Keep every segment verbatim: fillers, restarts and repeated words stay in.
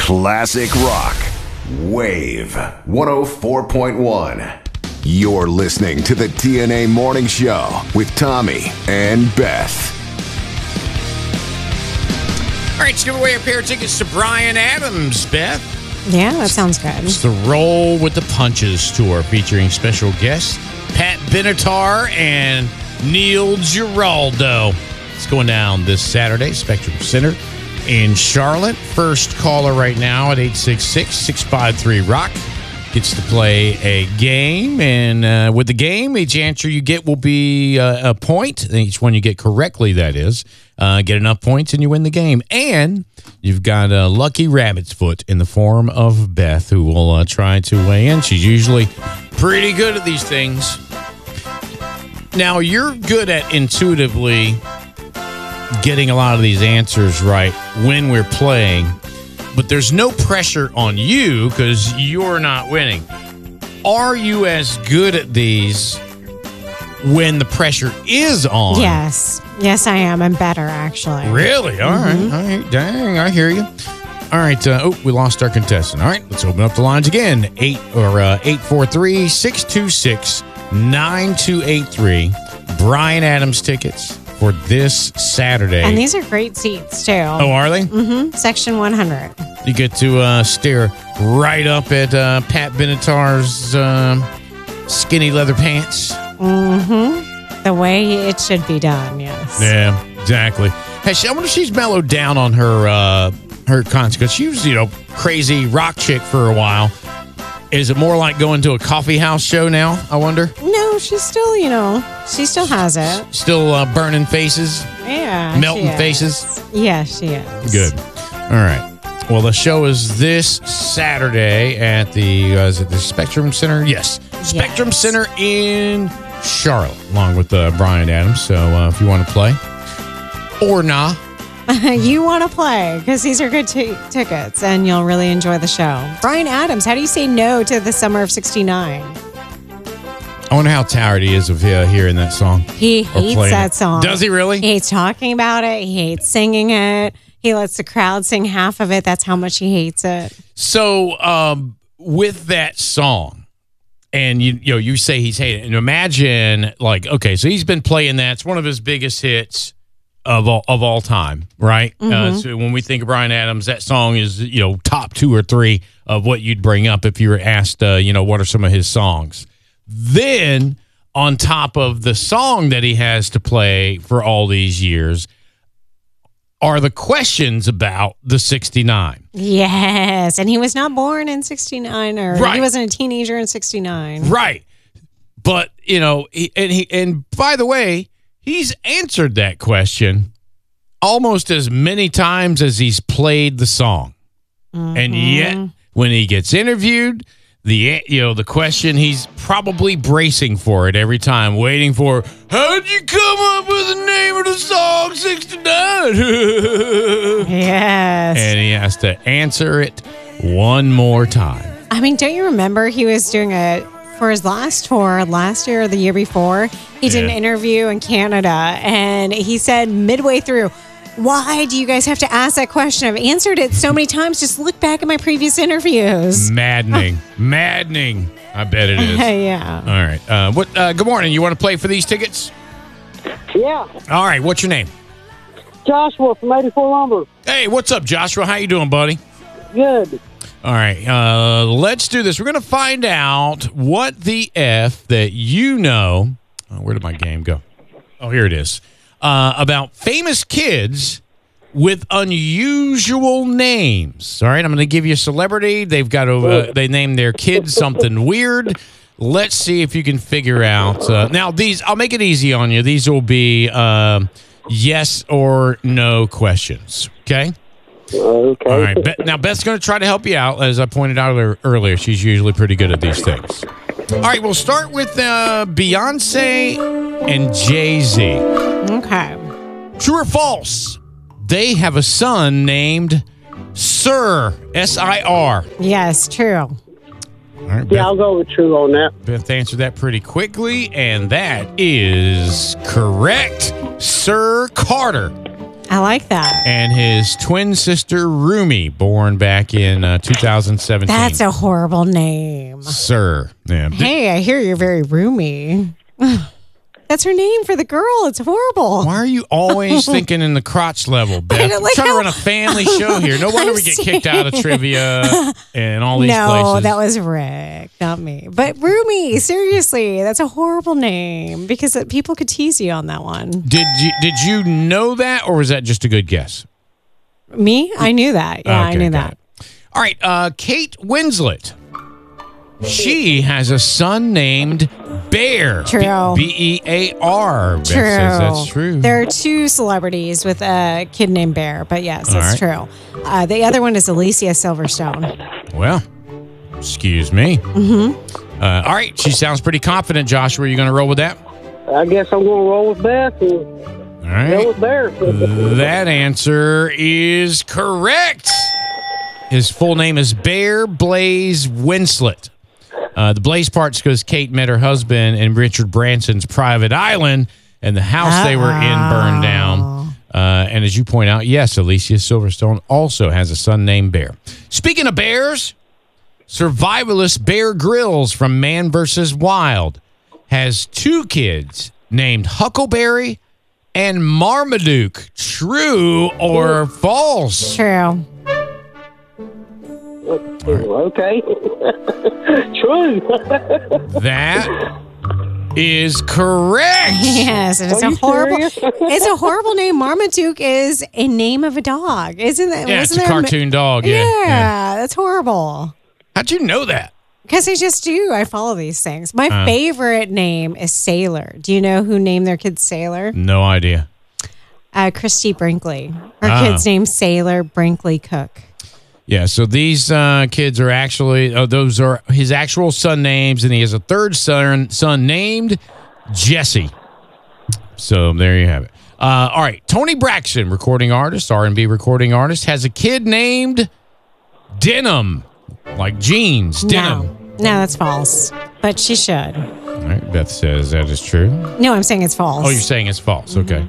Classic rock. Wave one oh four point one. You're listening to the T N A Morning Show with Tommy and Beth. All right, let's give away a pair of tickets to Bryan Adams, Beth. Yeah, that sounds good. It's the Roll with the Punches tour featuring special guests Pat Benatar and Neil Giraldo. It's going down this Saturday, Spectrum Center in Charlotte. First caller right now at eight six six, six five three, rock gets to play a game. And uh, with the game, each answer you get will be uh, a point. Each one you get correctly, that is. Uh, get enough points and you win the game. And you've got a lucky rabbit's foot in the form of Beth, who will uh, try to weigh in. She's usually pretty good at these things. Now, you're good at intuitively getting a lot of these answers right when we're playing, but there's no pressure on you because you're not winning. Are you as good at these when the pressure is on? Yes. Yes, I am. I'm better, actually. Really? All mm-hmm. right. All right. Dang, I hear you. All right. Uh, oh, we lost our contestant. All right. Let's open up the lines again. Eight or uh, eight four three, six two six, nine two eight three. Bryan Adams tickets for this Saturday. And these are great seats, too. Oh, are they? Mm-hmm. Section one hundred. You get to uh, stare right up at uh, Pat Benatar's uh, skinny leather pants. Mm-hmm. The way it should be done, yes. Yeah, exactly. Hey, I wonder if she's mellowed down on her uh, her concert, because she was, you know, crazy rock chick for a while. Is it more like going to a coffee house show now, I wonder? No, she's still, you know, she still has it. Still uh, burning faces? Yeah. Melting faces? Yeah, she is. Good. All right. Well, the show is this Saturday at the, uh, is it the Spectrum Center? Yes. Spectrum yes. Center in Charlotte, along with uh, Bryan Adams. So uh, if you want to play or nah. You want to play because these are good t- tickets and you'll really enjoy the show. Bryan Adams, how do you say no to the Summer of sixty-nine? I wonder how tired he is of uh, hearing that song. He hates that it. song. Does he really? He hates talking about it. He hates singing it. He lets the crowd sing half of it. That's how much he hates it. So um, with that song, and you you know you say he's hated, and imagine like okay, so he's been playing that. It's one of his biggest hits of all of all time, right? Mm-hmm. Uh, so when we think of Bryan Adams, that song is you know top two or three of what you'd bring up if you were asked, uh, you know, what are some of his songs. Then on top of the song that he has to play for all these years are the questions about the sixty-nine. Yes, and he was not born in sixty-nine, or right. He wasn't a teenager in sixty-nine. Right. But, you know, he, and he and by the way, he's answered that question almost as many times as he's played the song. Mm-hmm. And yet, when he gets interviewed, the you know the question, he's probably bracing for it every time, waiting for, how'd you come up with the name of the song sixty-nine? Yes. And he has to answer it one more time. I mean, don't you remember he was doing a, for his last tour last year or the year before, he did Yeah. an interview in Canada, and he said midway through, why do you guys have to ask that question? I've answered it so many times. Just look back at my previous interviews. Maddening. Maddening. I bet it is. Yeah. All right. Uh, what? Uh, good morning. You want to play for these tickets? Yeah. All right. What's your name? Joshua from eighty-four Lumber. Hey, what's up, Joshua? How you doing, buddy? Good. All right. Uh, let's do this. We're going to find out what the F that you know. Oh, where did my game go? Oh, here it is. Uh, about famous kids with unusual names. All right, I'm going to give you a celebrity. They've got to, uh, they name their kids something weird. Let's see if you can figure out. Uh, now, these, I'll make it easy on you. These will be uh, yes or no questions. Okay? Okay. All right. Be- now, Beth's going to try to help you out. As I pointed out earlier, she's usually pretty good at these things. All right, we'll start with uh, Beyonce and Jay-Z. Okay. True or false? They have a son named Sir, S I R. Yes, true. All right, Beth, Yeah, I'll go with true on that. Beth answered that pretty quickly, and that is correct. Sir Carter. I like that. And his twin sister, Rumi, born back in uh, two thousand seventeen. That's a horrible name. Sir. Yeah. Hey, I hear you're very roomy. That's her name for the girl. It's horrible. Why are you always thinking in the crotch level, Beth? I don't I'm like trying how- to run a family show here. No wonder I'm we get kicked out of trivia and all these no, places. that was Rick, not me. But Rumi, seriously, that's a horrible name because it, people could tease you on that one. Did you did you know that, or was that just a good guess? Me? I knew that. Yeah, I Okay, knew got that. it. All right, uh, Kate Winslet. She has a son named Bear. True. B E A R. Beth True. says that's true. There are two celebrities with a kid named Bear, but yes, All that's true. Uh, the other one is Alicia Silverstone. Well, excuse me. Mm-hmm. Uh, all right, she sounds pretty confident, Joshua. Are you going to roll with that? I guess I'm going to roll with Beth and All go right. with Bear. That answer is correct. His full name is Bear Blaze Winslet. Uh, the Blaze part's because Kate met her husband in Richard Branson's private island, and the house they were in burned down. Uh, and as you point out, yes, Alicia Silverstone also has a son named Bear. Speaking of bears, survivalist Bear Grylls from Man versus. Wild has two kids named Huckleberry and Marmaduke. True or false? True. Okay. True. That is correct. Yes, it is Are a you horrible. serious? It's a horrible name. Marmaduke is a name of a dog, isn't it? Yeah, it's wasn't a there cartoon dog. Yeah, Yeah, yeah. that's horrible. How'd you know that? Because I just do. I follow these things. My Uh. favorite name is Sailor. Do you know who named their kid Sailor? No idea. Uh, Christy Brinkley. Her Ah. kid's named Sailor Brinkley Cook. Yeah, so these uh, kids are actually, uh, those are his actual son names, and he has a third son, son named Jesse. So there you have it. Uh, all right, Tony Braxton, recording artist, R and B recording artist, has a kid named Denim, like jeans, Denim. No, no, that's false. But she should. All right, Beth says that is true. No, I'm saying it's false. Oh, you're saying it's false. Okay.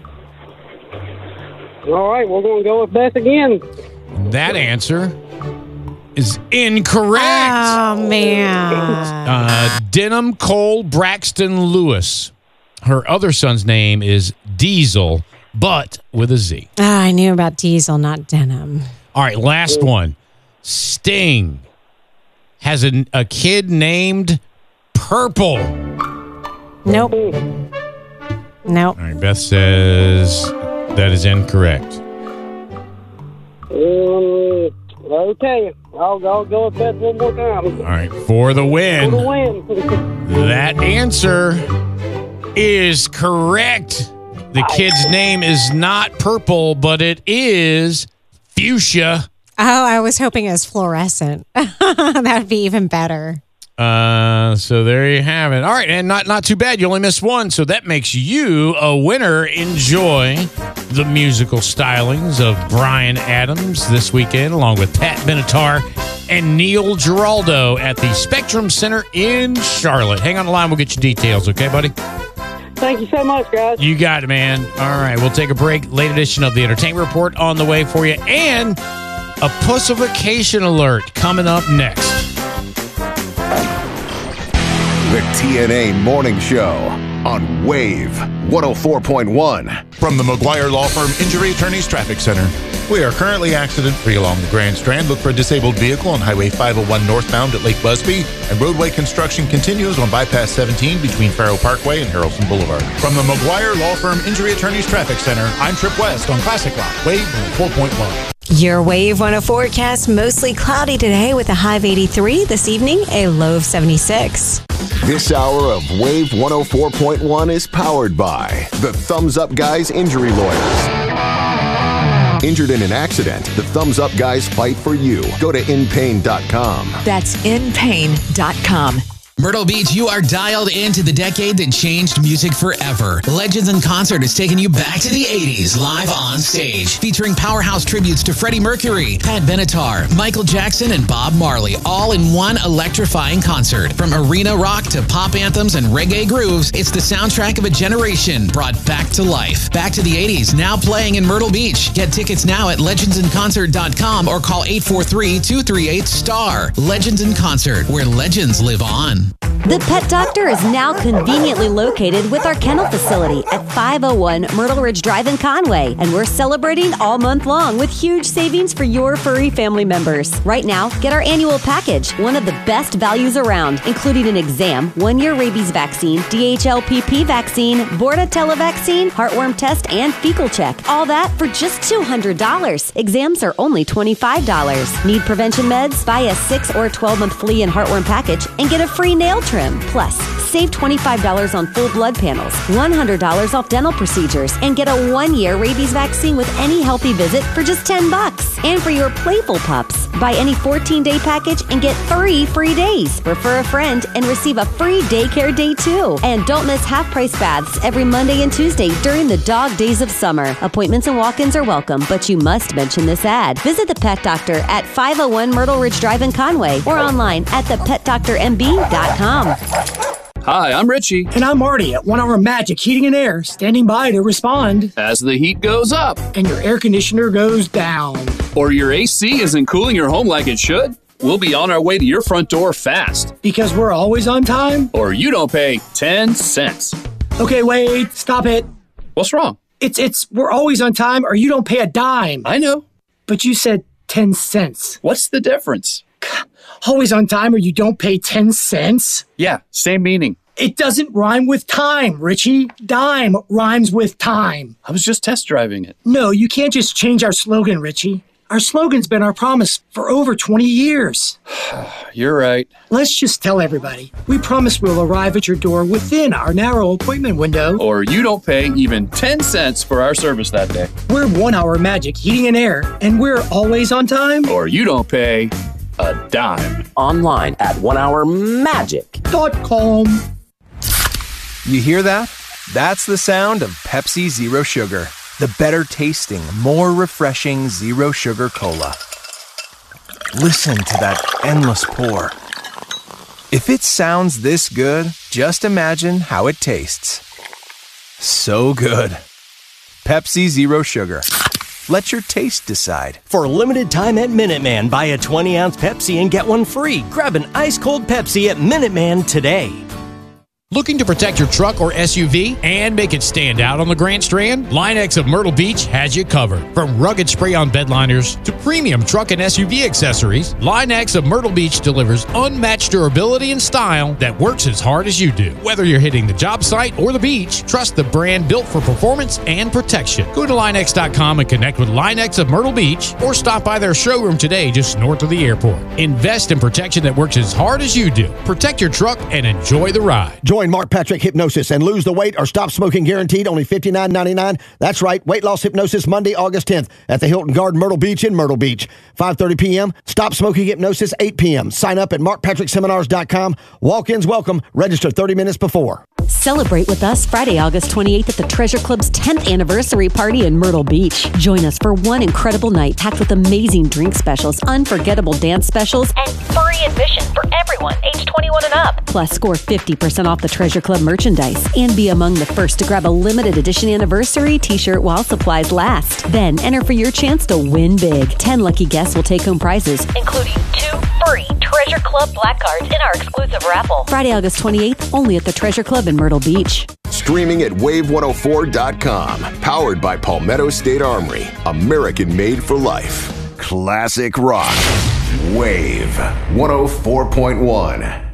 All right, we're going to go with Beth again. That answer is incorrect. Oh man. Uh, Denham Cole Braxton Lewis. Her other son's name is Diesel, but with a Z. Ah, I knew about Diesel, not Denim. All right, last one. Sting has a, a kid named Purple. Nope. Nope. All right, Beth says that is incorrect. Um, okay, I'll, I'll go with Beth one more time. All right, for the For win. the win. That answer is correct. The kid's name is not Purple, but it is Fuchsia. Oh, I was hoping it was fluorescent. That'd be even better. Uh, so there you have it. All right, and not not too bad. You only missed one, so that makes you a winner. Enjoy the musical stylings of Bryan Adams this weekend, along with Pat Benatar and Neil Giraldo at the Spectrum Center in Charlotte. Hang on the line. We'll get you details, okay, buddy? Thank you so much, guys. You got it, man. All right, we'll take a break. Late edition of the Entertainment Report on the way for you, and a pussification alert coming up next. The T N A Morning Show on Wave one oh four point one. From the McGuire Law Firm Injury Attorneys Traffic Center. We are currently accident-free along the Grand Strand. Look for a disabled vehicle on Highway five oh one northbound at Lake Busby. And roadway construction continues on Bypass seventeen between Faro Parkway and Harrelson Boulevard. From the McGuire Law Firm Injury Attorneys Traffic Center, I'm Trip West on Classic Rock, Wave one oh four point one. Your Wave one oh forecast, mostly cloudy today with a high of eighty-three. This evening, a low of seventy-six. This hour of Wave one oh four point one is powered by the Thumbs Up Guys Injury Lawyers. Injured in an accident, the Thumbs Up Guys fight for you. Go to in pain dot com. That's in pain dot com. Myrtle Beach, you are dialed into the decade that changed music forever. Legends in Concert is taking you back to the eighties, live on stage, featuring powerhouse tributes to Freddie Mercury, Pat Benatar, Michael Jackson, and Bob Marley, all in one electrifying concert. From arena rock to pop anthems and reggae grooves, it's the soundtrack of a generation brought back to life. Back to the eighties, now playing in Myrtle Beach. Get tickets now at legends in concert dot com or call eight four three, two three eight, S T A R. Legends in Concert, where legends live on. The Pet Doctor is now conveniently located with our kennel facility at five oh one Myrtle Ridge Drive in Conway, and we're celebrating all month long with huge savings for your furry family members. Right now, get our annual package, one of the best values around, including an exam, one-year rabies vaccine, D H L P P vaccine, Bordetella vaccine, heartworm test, and fecal check. All that for just two hundred dollars. Exams are only twenty-five dollars. Need prevention meds? Buy a six or twelve-month flea and heartworm package and get a free nail trim. Plus, save twenty-five dollars on full blood panels, one hundred dollars off dental procedures, and get a one-year rabies vaccine with any healthy visit for just ten bucks. And for your playful pups, buy any fourteen-day package and get three free days. Refer a friend and receive a free daycare day too. And don't miss half-price baths every Monday and Tuesday during the dog days of summer. Appointments and walk-ins are welcome, but you must mention this ad. Visit the Pet Doctor at five oh one Myrtle Ridge Drive in Conway or online at the pet doctor m b dot com. Hi, I'm Richie. And I'm Marty at One Hour Magic Heating and Air, standing by to respond. As the heat goes up. And your air conditioner goes down. Or your A C isn't cooling your home like it should. We'll be on our way to your front door fast. Because we're always on time? Or you don't pay ten cents. Okay, wait, stop it. What's wrong? It's, it's, we're always on time or you don't pay a dime. I know. But you said ten cents. What's the difference? Always on time or you don't pay ten cents? Yeah, same meaning. It doesn't rhyme with time, Richie. Dime rhymes with time. I was just test driving it. No, you can't just change our slogan, Richie. Our slogan's been our promise for over twenty years. You're right. Let's just tell everybody. We promise we'll arrive at your door within our narrow appointment window. Or you don't pay even ten cents for our service that day. We're One Hour Magic Heating and Air, and we're always on time. Or you don't pay a dime. Online at one hour magic dot com. You hear that? That's the sound of Pepsi Zero Sugar. The better tasting, more refreshing Zero Sugar Cola. Listen to that endless pour. If it sounds this good, just imagine how it tastes. So good. Pepsi Zero Sugar. Let your taste decide. For a limited time at Minute Man, buy a twenty ounce Pepsi and get one free. Grab an ice-cold Pepsi at Minute Man today. Looking to protect your truck or S U V and make it stand out on the Grand Strand? Linex of Myrtle Beach has you covered. From rugged spray-on bed liners to premium truck and S U V accessories, Linex of Myrtle Beach delivers unmatched durability and style that works as hard as you do. Whether you're hitting the job site or the beach, trust the brand built for performance and protection. Go to Linex dot com and connect with Linex of Myrtle Beach or stop by their showroom today just north of the airport. Invest in protection that works as hard as you do. Protect your truck and enjoy the ride. Join Mark Patrick Hypnosis and lose the weight or stop smoking guaranteed, only fifty-nine ninety-nine. That's right, weight loss hypnosis Monday, August tenth at the Hilton Garden Myrtle Beach in Myrtle Beach. five thirty p.m. Stop smoking hypnosis, eight p.m. Sign up at mark patrick seminars dot com. Walk-ins welcome. Register thirty minutes before. Celebrate with us Friday, August twenty-eighth at the Treasure Club's tenth anniversary party in Myrtle Beach. Join us for one incredible night packed with amazing drink specials, unforgettable dance specials, and free admission for everyone age twenty-one and up. Plus, score fifty percent off the Treasure Club merchandise and be among the first to grab a limited edition anniversary t-shirt while supplies last. Then enter for your chance to win big. ten lucky guests will take home prizes, including two free Treasure Club black cards in our exclusive raffle. Friday, August twenty-eighth, only at the Treasure Club in Myrtle Beach. Streaming at wave one oh four dot com. Powered by Palmetto State Armory. American made for life. Classic rock. Wave one oh four point one.